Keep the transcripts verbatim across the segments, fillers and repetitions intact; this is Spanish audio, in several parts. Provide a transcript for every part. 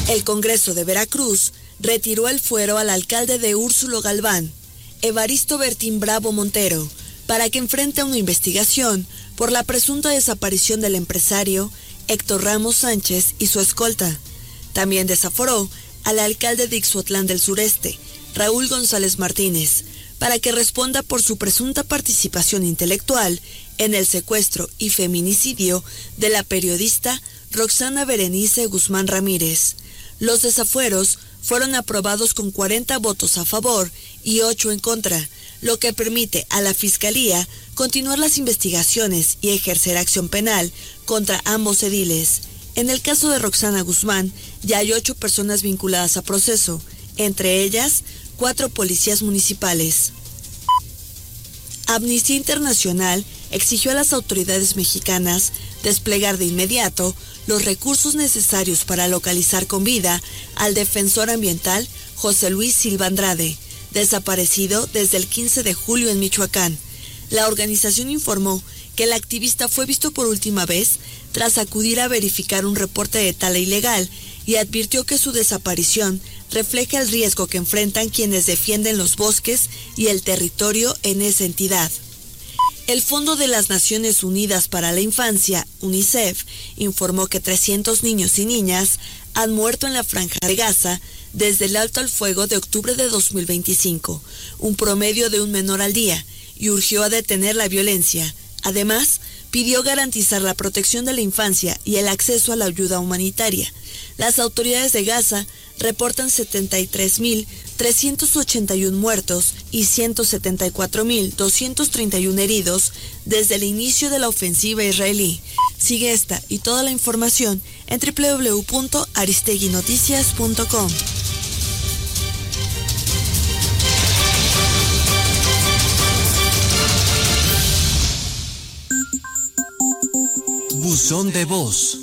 El Congreso de Veracruz retiró el fuero al alcalde de Úrsulo Galván, Evaristo Bertín Bravo Montero, para que enfrente una investigación por la presunta desaparición del empresario Héctor Ramos Sánchez y su escolta. También desaforó al alcalde de Ixhuatlán del Sureste, Raúl González Martínez, para que responda por su presunta participación intelectual en el secuestro y feminicidio de la periodista Roxana Berenice Guzmán Ramírez. Los desafueros fueron aprobados con cuarenta votos a favor y ocho en contra, lo que permite a la Fiscalía continuar las investigaciones y ejercer acción penal contra ambos ediles. En el caso de Roxana Guzmán, ya hay ocho personas vinculadas a proceso, entre ellas cuatro policías municipales. Amnistía Internacional exigió a las autoridades mexicanas desplegar de inmediato los recursos necesarios para localizar con vida al defensor ambiental José Luis Silva Andrade, desaparecido desde el quince de julio en Michoacán. La organización informó que el activista fue visto por última vez tras acudir a verificar un reporte de tala ilegal y advirtió que su desaparición refleja el riesgo que enfrentan quienes defienden los bosques y el territorio en esa entidad. El Fondo de las Naciones Unidas para la Infancia, UNICEF, informó que trescientos niños y niñas han muerto en la Franja de Gaza desde el alto al fuego de octubre de dos mil veinticinco, un promedio de un menor al día, y urgió a detener la violencia. Además, pidió garantizar la protección de la infancia y el acceso a la ayuda humanitaria. Las autoridades de Gaza reportan setenta y tres mil trescientos ochenta y uno muertos y ciento setenta y cuatro mil doscientos treinta y uno heridos desde el inicio de la ofensiva israelí. Sigue esta y toda la información en doble u doble u doble u punto aristegui noticias punto com. Buzón de voz.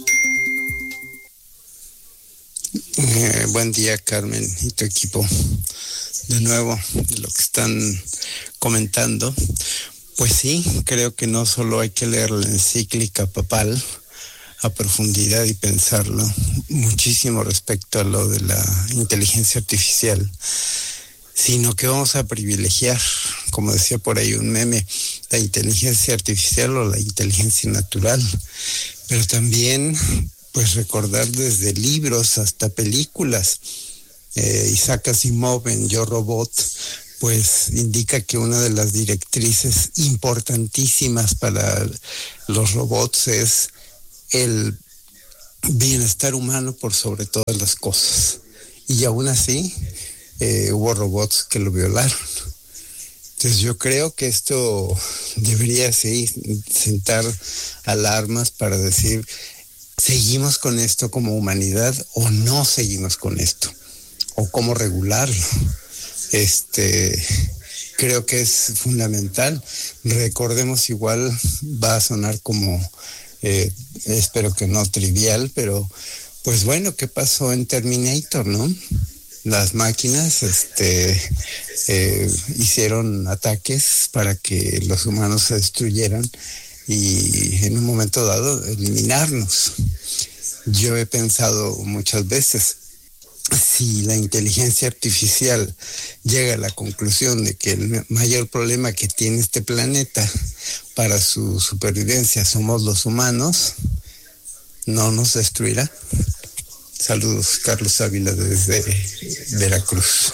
Eh, buen día, Carmen y tu equipo. De nuevo, de lo que están comentando, pues sí, creo que no solo hay que leer la encíclica papal a profundidad y pensarlo muchísimo respecto a lo de la inteligencia artificial, sino que vamos a privilegiar, como decía por ahí un meme, la inteligencia artificial o la inteligencia natural, pero también pues recordar desde libros hasta películas. Eh, Isaac Asimov en Yo Robot, pues indica que una de las directrices importantísimas para los robots es el bienestar humano por sobre todas las cosas. Y aún así, eh, hubo robots que lo violaron. Entonces yo creo que esto debería sí, sentar alarmas para decir, ¿seguimos con esto como humanidad o no seguimos con esto? ¿O cómo regularlo? Este, creo que es fundamental. Recordemos, igual va a sonar como, eh, espero que no trivial, pero pues bueno, ¿qué pasó en Terminator, no? Las máquinas este, eh, hicieron ataques para que los humanos se destruyeran y en un momento dado eliminarnos. Yo he pensado muchas veces, si la inteligencia artificial llega a la conclusión de que el mayor problema que tiene este planeta para su supervivencia somos los humanos, ¿no nos destruirá? Saludos, Carlos Ávila desde Veracruz.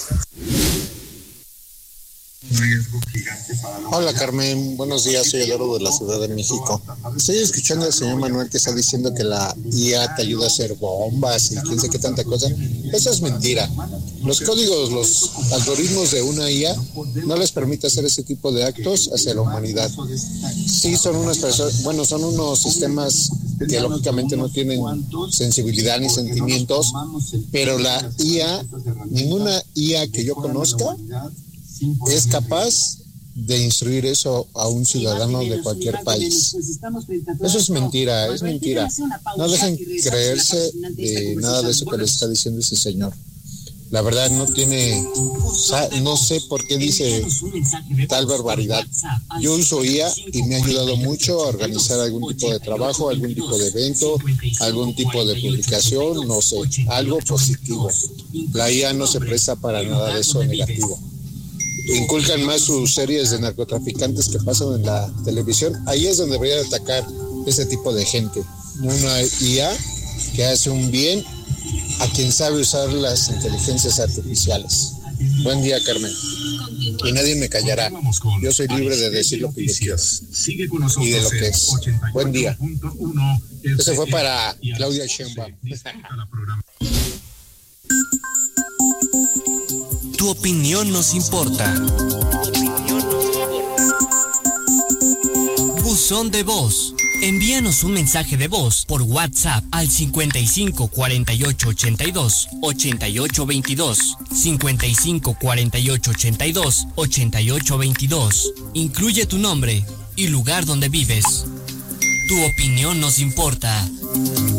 Hola Carmen, buenos días, soy Eduardo de la Ciudad de México. Estoy escuchando al señor Manuel que está diciendo que la I A te ayuda a hacer bombas y quién sé qué tanta cosa. Eso es mentira. Los códigos, los algoritmos de una I A no les permite hacer ese tipo de actos hacia la humanidad. Sí son unas personas, bueno, son unos sistemas que lógicamente no tienen sensibilidad ni sentimientos, pero la I A, ninguna I A que yo conozca es capaz de instruir eso a un ciudadano de cualquier país. Eso es mentira, es mentira. No dejen creerse de nada de eso que les está diciendo ese señor. La verdad no tiene, no sé por qué dice tal barbaridad. Yo uso I A y me ha ayudado mucho a organizar algún tipo de trabajo, algún tipo de evento, algún tipo de publicación, no sé, algo positivo. La I A no se presta para nada de eso negativo. Inculcan más sus series de narcotraficantes que pasan en la televisión. Ahí es donde debería atacar ese tipo de gente. Una I A que hace un bien a quien sabe usar las inteligencias artificiales. Buen día, Carmen. Y nadie me callará. Yo soy libre de decir lo que yo quiero y de lo que es. Buen día. Ese fue para Claudia Sheinbaum. Tu opinión nos importa. Buzón de voz. Envíanos un mensaje de voz por WhatsApp al cincuenta y cinco cuarenta y ocho ochenta y dos ochenta y ocho veintidós, cincuenta y cinco cuarenta y ocho ochenta y dos ochenta y ocho veintidós. Incluye tu nombre y lugar donde vives. Tu opinión nos importa.